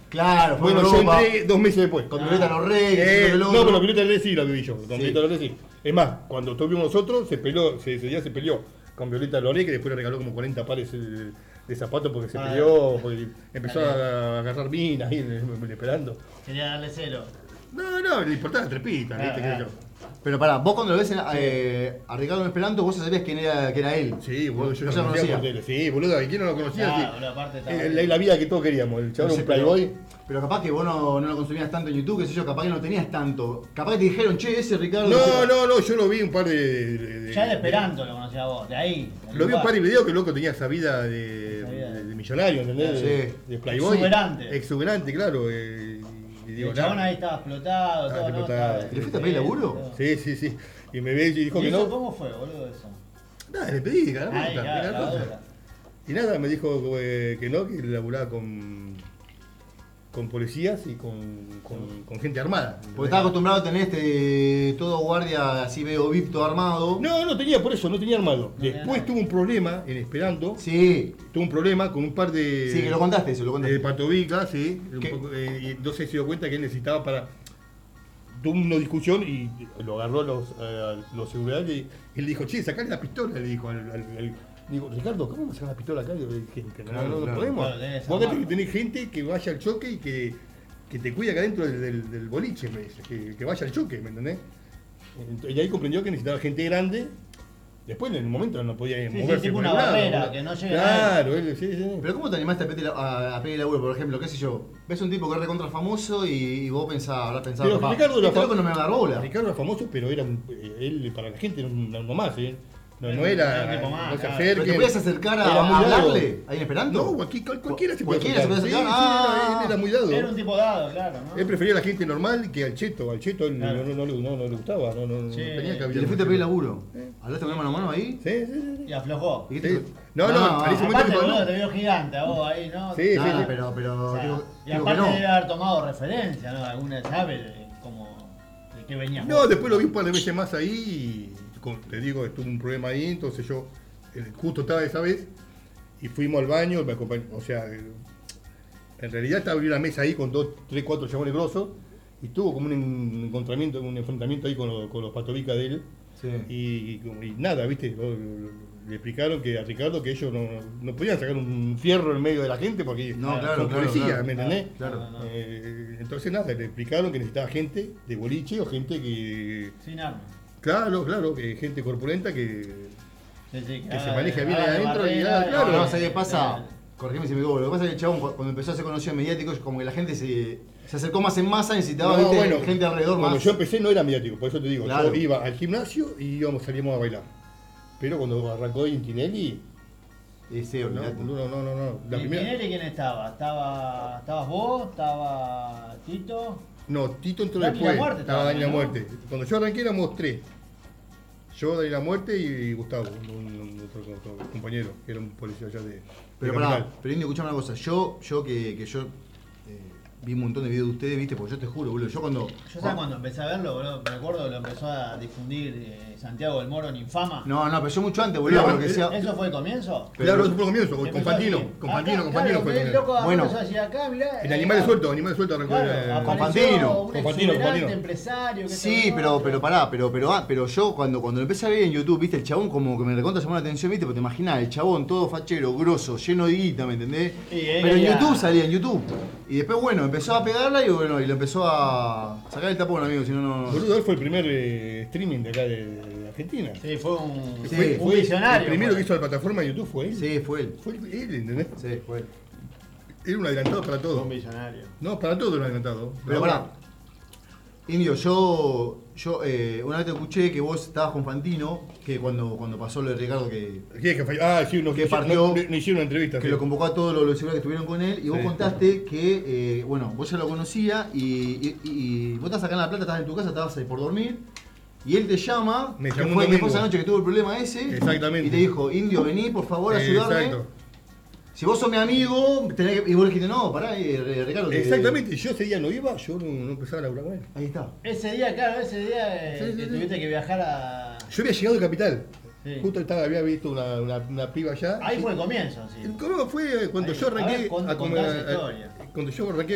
Claro, fue bueno, yo entré 2 meses después. Con Violeta Los Reyes, no, pero Violeta Los Reyes sí la viví yo. Con Sí. Violeta Los Reyes sí. Es más, cuando tuvimos nosotros, ese día se peleó con Violeta Los Reyes, que después le regaló como 40 pares de zapatos porque se peleó, porque empezó a agarrar minas ahí esperando. Quería darle celo. No, le importaba la trepita, ¿viste? Claro. Pero pará, vos cuando lo ves a Ricardo en Esperanto, vos ya sabías que era él. Sí, boludo, yo ¿No lo se conocía por conocía? tele. Sí, boludo, ¿y quién no lo conocía? Claro, Sí. boludo, aparte estaba La vida que todos queríamos, el chaval No un sé, playboy. Pero capaz que vos no lo consumías tanto en YouTube, qué sé yo, capaz que no tenías tanto. Capaz que te dijeron, che, ese Ricardo. No, yo lo vi un par de Ya de Esperanto lo conocía vos, de ahí. del Lo vi un lugar. par de videos que el loco tenía esa vida de millonario, ¿entendés? Sí. De playboy. Exuberante. Exuberante, claro. Y Y digo, el chabón nada. ahí estaba explotado, todo, ¿no? explotado. Estaba- ¿Y le fuiste a pedir laburo? Sí. Y me ve y dijo ¿Y que eso no. cómo fue, boludo, eso? Nada, le pedí, caramba. Ahí, claro, la dura. Y nada, me dijo que no, que laburaba con policías y con gente armada. Porque estaba acostumbrado a tener todo guardia así veo VIP todo armado. No tenía, por eso, no tenía armado. tenía Después nada. tuvo un problema en Esperanto. Sí, Tuvo un problema con un par de. sí, que lo contaste eso, lo contaste. De Patovica, sí. ¿Qué? Y entonces se dio cuenta que él necesitaba para. Tuvo una discusión y lo agarró los seguridad y él dijo, che, sacale la pistola, le dijo digo, Ricardo, ¿cómo vamos a sacar la pistola acá? Digo, gente, Claro, no claro. podemos. Claro, tenés Vos acá armado. tenés gente que vaya al choque y que te cuida acá dentro del boliche, me dice, que vaya al choque, ¿me entendés? Y ahí comprendió que necesitaba gente grande. Después en el momento no podía Sí, moverse tipo por una ningún lado, barrera, ¿no? que no llegue Claro, él, sí. Pero ¿cómo te animaste a pedir laburo, por ejemplo? ¿Qué sé yo? Ves un tipo que es recontra famoso y vos habrás pensado, Pero capaz, Ricardo este loco no me va a dar bola. Ricardo era famoso, pero era él para la gente era uno más, ¿eh? No Era era. un tipo más, No se claro. ¿Pero acerque. te podías acercar Era muy a dado. hablarle ahí en Esperanto? No, cualquiera se puede Cualquiera se puede acercar. Sí, acercar. Ah. él era muy dado. Era un tipo dado, claro, ¿no? Él prefería a la gente normal que al cheto. Al cheto él Claro. no le gustaba, no Sí. tenía ¿Y cabida. le fuiste a pedir laburo? ¿Eh? ¿Hablaste con él mano a mano ahí? Sí. Y aflojó. ¿Y qué Sí. te- No, en ese momento Aparte, dijo, boludo, no. te vio gigante a vos ahí, ¿no? Sí, sí. Pero O sea, digo y que aparte no. debe haber tomado referencia, ¿no? Alguna sabe como de qué venía. No, después lo vi un par de veces más ahí y te digo, estuvo un problema ahí, entonces yo justo estaba esa vez y fuimos al baño, me acompañó, o sea, en realidad estaba en una mesa ahí con 2, 3, 4 chabones grosos y tuvo como un enfrentamiento ahí con los patovicas de él Sí. y nada, viste, le explicaron que a Ricardo que ellos no podían sacar un fierro en medio de la gente porque No, claro, son claro, policías, claro. ¿me entendés? Claro. No. Entonces nada, le explicaron que necesitaba gente de boliche o gente que Sin armas. Claro, que gente corpulenta que Sí, Que se maneje bien ahí adentro y barrera, claro. No, no, ¿sabes qué pasa? Corregime si me equivoco. Lo que pasa es que el chabón, cuando empezó a ser conocido en mediático, como que la gente se acercó más en masa, necesitaba No, ¿viste? Gente alrededor cuando más. yo empecé no era mediático, por eso te digo, Claro. yo iba al gimnasio y salíamos a bailar. Pero cuando arrancó Tinelli, Sí, no, olvidate. no. La ¿Y primera. Tinelli quién estaba? ¿Estabas vos? ¿Estaba Tito? No, Tito entró Dani después. La Muerte Estaba Dani La también, ¿no? Muerte. Cuando yo arranqué éramos 3. Yo, Dani La Muerte y Gustavo, otro compañero, que era un policía allá de Pero Capital. pará, pero Indio, escuchame una cosa. Yo vi un montón de videos de ustedes, ¿viste? Porque yo te juro, boludo. Yo cuando. Yo sabes cuando empecé a verlo, boludo, me acuerdo que lo empezó a difundir Santiago del Moro en Infama. No, pero yo mucho antes, boludo. No, pero que sea. ¿Eso fue el comienzo? Pero- Claro, eso fue el comienzo, Empezó con Fantino. así. Con Acá, Fantino claro, fue el el loco comienzo. Bueno. bueno, hacia acá, mirá. En Animales Sueltos arrancó. Claro, apareció Fantino. un Con Fantino, exuberante empresario. que Sí, se pero conoce. pará, pero yo cuando lo empecé a ver en YouTube, viste, el chabón como que me recontra llamó la atención, viste, porque te imaginás, el chabón todo fachero, grosso, lleno de guita, ¿me entendés? Sí, Pero en ya. YouTube salía, en YouTube. Y después, bueno, empezó a pegarla y bueno, y lo empezó a sacar el tapón, amigo, si no, no. Boludo, él fue el primer streaming de acá de Argentina. Sí, fue un, Sí. un visionario. El primero fue. que hizo la plataforma de YouTube fue él. Sí, fue él. Fue él, ¿entendés? Sí, fue él. Era un adelantado para Fue un todo. visionario. No, para todo era un adelantado. Pero pará, Indio, yo una vez te escuché que vos estabas con Fantino, que cuando pasó lo de Ricardo que Sí, Que partió- no hicieron una entrevista. que sí. lo convocó a todos los seguros que estuvieron con él, y vos Sí. contaste que, bueno, vos ya lo conocías y vos estás acá en La Plata, estás en tu casa, estabas ahí por dormir, y él te llama, Me que llamó un fue domingo. esa noche que tuvo el problema ese, Exactamente. y te dijo, Indio, vení por favor a ayudarme. Exacto. Si vos sos mi amigo, tenés que... Y vos le dijiste, no, pará, Ricardo. que- Exactamente. Yo ese día no iba, yo no empezaba a laburar con él. Ahí está. Ese día, claro, ese día Sí, que sí. tuviste que viajar a. Yo había llegado de Capital. Sí. Justo había visto una piba allá. Ahí fue el comienzo, sí. ¿Cómo fue cuando Ahí. yo arranqué A ver, contá esa historia. cuando yo arranqué